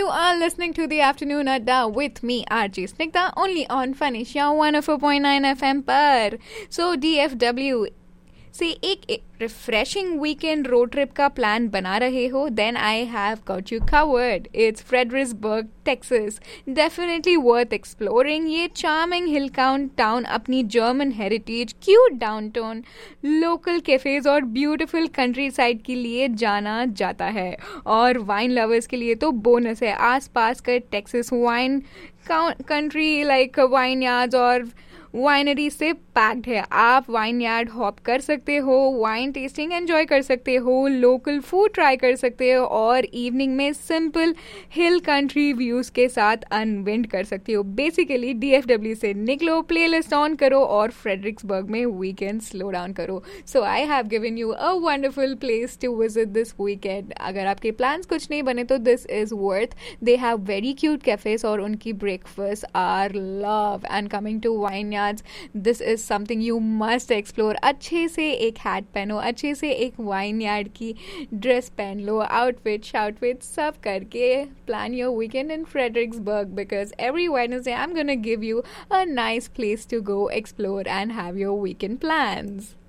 You are listening to the Afternoon Adda with me, RJ Snigdha, only on Funny Show 104.9 FM पर. So DFW से एक refreshing weekend road trip का plan बना रहे हो, then I have got you covered. It's Fredericksburg, Texas. Definitely worth exploring. ये charming हिल town अपनी German heritage, cute downtown, local cafes और ब्यूटीफुल कंट्री साइड के लिए जाना जाता है. और वाइन लवर्स के लिए तो बोनस है. आसपास का Texas wine country like wine yards और वाइनरी से पैक्ड है. आप वाइन यार्ड हॉप कर सकते हो, वाइन टेस्टिंग एंजॉय कर सकते हो, लोकल फूड ट्राई कर सकते हो और इवनिंग में सिंपल हिल कंट्री व्यूज के साथ अनविंड कर सकते हो. बेसिकली डीएफडब्ल्यू से निकलो, प्लेलिस्ट ऑन करो और फ्रेडरिक्सबर्ग में वीकेंड स्लो डाउन करो. सो I have given you a wonderful place to visit this weekend. अगर आपके प्लान्स कुछ नहीं बने तो this is worth. They have very cute cafes और उनकी breakfast are love. And coming to wine this is something you must explore. अच्छे से एक हैट पहनो, अच्छे से एक वाइन यार्ड की ड्रेस पहन लो, आउटफिट सब करके plan your weekend in Fredericksburg because every Wednesday I am gonna give you a nice place to go explore and have your weekend plans.